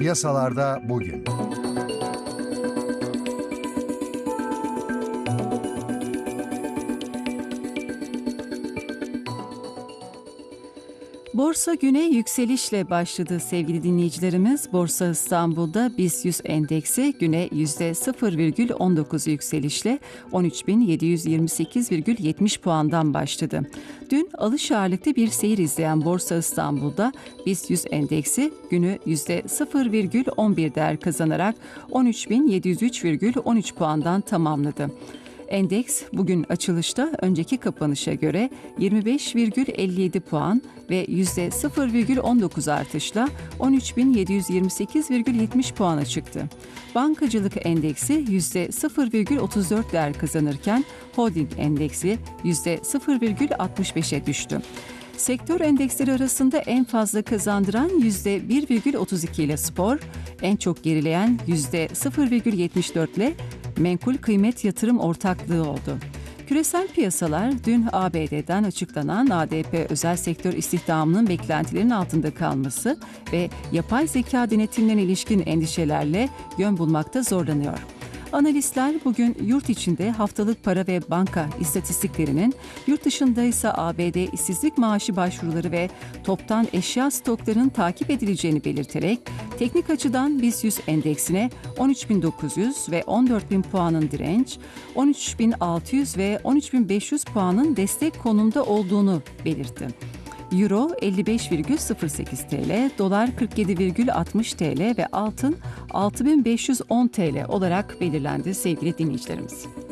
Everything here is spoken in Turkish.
Piyasalarda bugün. Borsa güne yükselişle başladı sevgili dinleyicilerimiz. Borsa İstanbul'da BIST 100 endeksi güne %0,19 yükselişle 13.728,70 puandan başladı. Dün alış ağırlıklı bir seyir izleyen Borsa İstanbul'da BIST 100 endeksi günü %0,11 değer kazanarak 13.703,13 puandan tamamladı. Endeks bugün açılışta önceki kapanışa göre 25,57 puan ve %0,19 artışla 13.728,70 puana çıktı. Bankacılık endeksi %0,34 değer kazanırken holding endeksi %0,65'e düştü. Sektör endeksleri arasında en fazla kazandıran %1,32 ile spor, en çok gerileyen %0,74 ile menkul kıymet yatırım ortaklığı oldu. Küresel piyasalar dün ABD'den açıklanan ADP özel sektör istihdamının beklentilerin altında kalması ve yapay zeka denetimlerine ilişkin endişelerle yön bulmakta zorlanıyor. Analistler bugün yurt içinde haftalık para ve banka istatistiklerinin, yurt dışında ise ABD işsizlik maaşı başvuruları ve toptan eşya stoklarının takip edileceğini belirterek teknik açıdan BIST 100 endeksine 13.900 ve 14.000 puanın direnç, 13.600 ve 13.500 puanın destek konumda olduğunu belirtti. Euro 55,08 TL, dolar 47,60 TL ve altın 6.510 TL olarak belirlendi sevgili dinleyicilerimiz.